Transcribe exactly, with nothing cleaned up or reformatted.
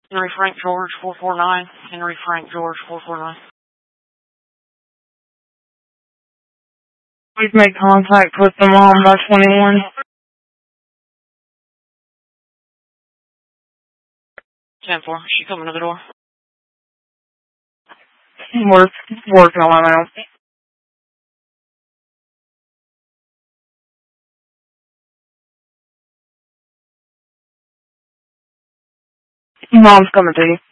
Henry Frank George four four nine. Henry Frank George four four nine. Please make contact with the mom by twenty-one. ten four. She coming to the door. Work, working on it now. Mom's coming to you.